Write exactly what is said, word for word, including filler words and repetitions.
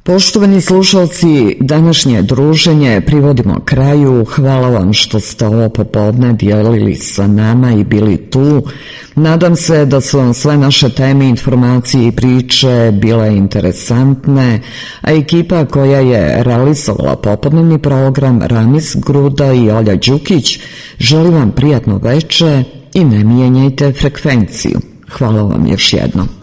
Poštovani slušalci, današnje druženje privodimo kraju. Hvala vam što ste ovo popodne dijelili sa nama i bili tu. Nadam se da su vam sve naše teme, informacije i priče bile interesantne, a ekipa koja je realizovala popodnevni program, Ramis Gruda i Olja Đukić, želi vam prijatno veče i ne mijenjajte frekvenciju. Hvala vam još jednom.